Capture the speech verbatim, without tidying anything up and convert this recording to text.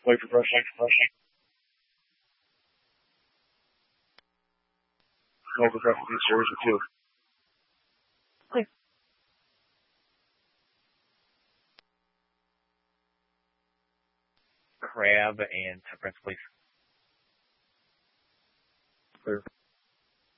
Wait for brush. Wait for brush. Hold the breath, please. Series of two. Clear. Crab and Temperance, please. Clear.